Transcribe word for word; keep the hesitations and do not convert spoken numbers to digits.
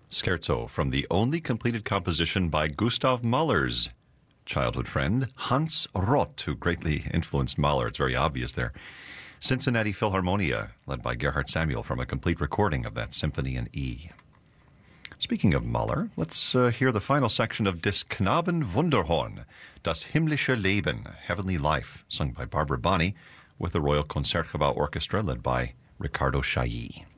Scherzo from the only completed composition by Gustav Mahler's childhood friend, Hans Roth, who greatly influenced Mahler. It's very obvious there. Cincinnati Philharmonia, led by Gerhard Samuel, from a complete recording of that symphony in E. Speaking of Mahler, let's uh, hear the final section of Des Knaben Wunderhorn, Das himmlische Leben, Heavenly Life, sung by Barbara Bonney, with the Royal Concertgebouw Orchestra, led by Riccardo Chailly.